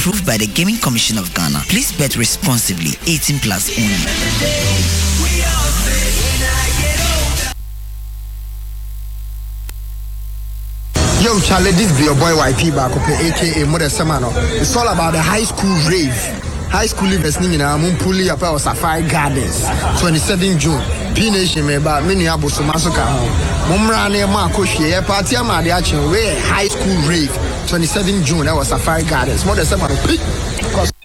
approved by the Gaming Commission of Ghana. Please bet responsibly. 18 plus only. Yo, Charlie, this be your boy YP Bakope, aka Mother Samano. It's all about the high school rave. High school livers in Mumpuli Apa Safari Gardens, 27 June. P Nation member, many abos Masuka. Mumrane Marco Shea, Party Amadiachi, high school rave, 27 June. That was Safari Gardens. Mother Samano,